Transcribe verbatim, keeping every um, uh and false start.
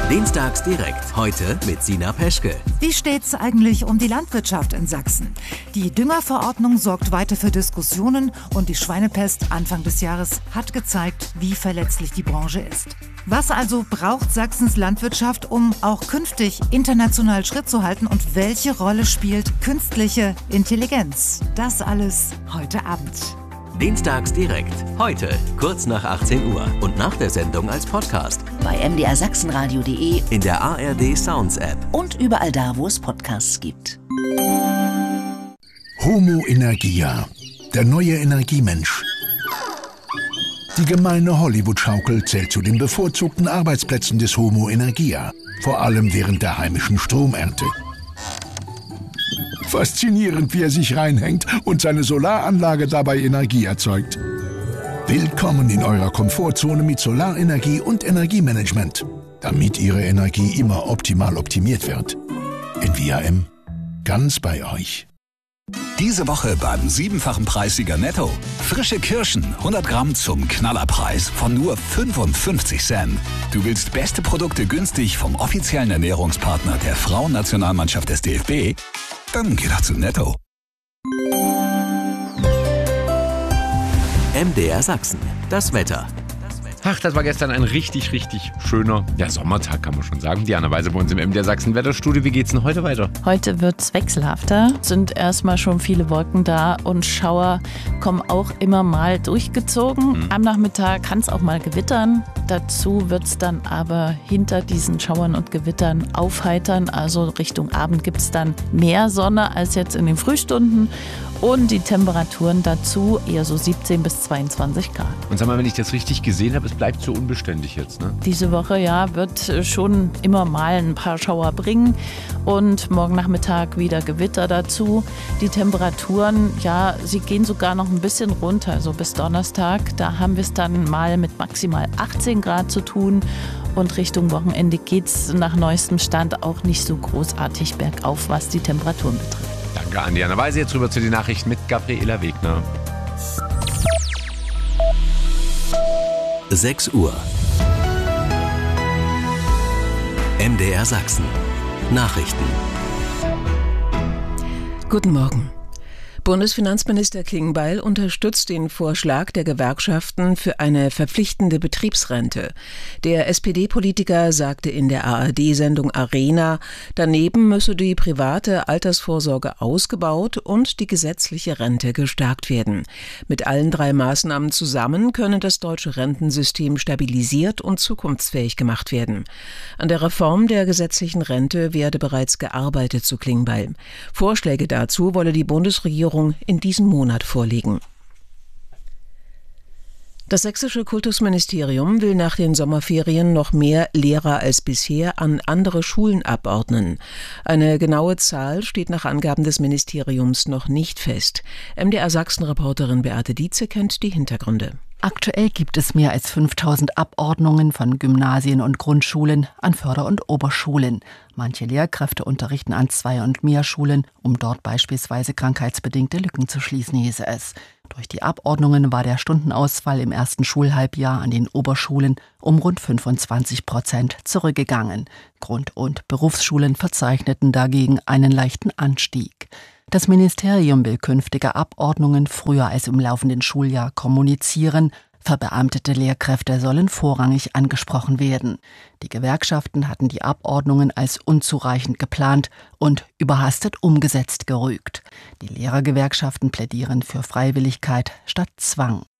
Dienstags direkt. Heute mit Sina Peschke. Wie steht's eigentlich um die Landwirtschaft in Sachsen? Die Düngerverordnung sorgt weiter für Diskussionen und die Schweinepest Anfang des Jahres hat gezeigt, wie verletzlich die Branche ist. Was also braucht Sachsens Landwirtschaft, um auch künftig international Schritt zu halten, und welche Rolle spielt künstliche Intelligenz? Das alles heute Abend. Dienstags direkt. Heute, kurz nach achtzehn Uhr und nach der Sendung als Podcast. Bei m d r sachsenradio punkt d e, in der A R D Sounds App und überall da, wo es Podcasts gibt. Homo Energia, der neue Energiemensch. Die gemeine Hollywood-Schaukel zählt zu den bevorzugten Arbeitsplätzen des Homo Energia, vor allem während der heimischen Stromernte. Faszinierend, wie er sich reinhängt und seine Solaranlage dabei Energie erzeugt. Willkommen in eurer Komfortzone mit Solarenergie und Energiemanagement, damit Ihre Energie immer optimal optimiert wird. In V R M, ganz bei euch. Diese Woche beim siebenfachen Preissieger Netto. Frische Kirschen, hundert Gramm zum Knallerpreis von nur fünfundfünfzig Cent. Du willst beste Produkte günstig vom offiziellen Ernährungspartner der Frauennationalmannschaft des D F B? Dann geh doch zu Netto. M D R Sachsen. Das Wetter. Ach, das war gestern ein richtig, richtig schöner ja, Sommertag, kann man schon sagen. Diana Weise bei uns im M D R Sachsen Wetterstudio. Wie geht's denn heute weiter? Heute wird's wechselhafter. Sind erstmal schon viele Wolken da und Schauer kommen auch immer mal durchgezogen. Mhm. Am Nachmittag kann es auch mal gewittern. Dazu wird's dann aber hinter diesen Schauern und Gewittern aufheitern. Also Richtung Abend gibt's dann mehr Sonne als jetzt in den Frühstunden. Und die Temperaturen dazu eher so siebzehn bis zweiundzwanzig Grad. Und sag mal, wenn ich das richtig gesehen habe, es bleibt so unbeständig jetzt, ne? Diese Woche, ja, wird schon immer mal ein paar Schauer bringen. Und morgen Nachmittag wieder Gewitter dazu. Die Temperaturen, ja, sie gehen sogar noch ein bisschen runter. Also bis Donnerstag, da haben wir es dann mal mit maximal achtzehn Grad zu tun. Und Richtung Wochenende geht es nach neuestem Stand auch nicht so großartig bergauf, was die Temperaturen betrifft. Danke an Diana Weise. Jetzt rüber zu den Nachrichten mit Gabriela Wegner. sechs Uhr. M D R Sachsen. Nachrichten. Guten Morgen. Bundesfinanzminister Klingbeil unterstützt den Vorschlag der Gewerkschaften für eine verpflichtende Betriebsrente. Der S P D-Politiker sagte in der A R D-Sendung Arena, daneben müsse die private Altersvorsorge ausgebaut und die gesetzliche Rente gestärkt werden. Mit allen drei Maßnahmen zusammen könne das deutsche Rentensystem stabilisiert und zukunftsfähig gemacht werden. An der Reform der gesetzlichen Rente werde bereits gearbeitet, zu Klingbeil. Vorschläge dazu wolle die Bundesregierung in diesem Monat vorlegen. Das sächsische Kultusministerium will nach den Sommerferien noch mehr Lehrer als bisher an andere Schulen abordnen. Eine genaue Zahl steht nach Angaben des Ministeriums noch nicht fest. M D R Sachsen-Reporterin Beate Dietze kennt die Hintergründe. Aktuell gibt es mehr als fünftausend Abordnungen von Gymnasien und Grundschulen an Förder- und Oberschulen. Manche Lehrkräfte unterrichten an zwei und mehr Schulen, um dort beispielsweise krankheitsbedingte Lücken zu schließen, hieße es. Durch die Abordnungen war der Stundenausfall im ersten Schulhalbjahr an den Oberschulen um rund fünfundzwanzig Prozent zurückgegangen. Grund- und Berufsschulen verzeichneten dagegen einen leichten Anstieg. Das Ministerium will künftige Abordnungen früher als im laufenden Schuljahr kommunizieren. Verbeamtete Lehrkräfte sollen vorrangig angesprochen werden. Die Gewerkschaften hatten die Abordnungen als unzureichend geplant und überhastet umgesetzt gerügt. Die Lehrergewerkschaften plädieren für Freiwilligkeit statt Zwang.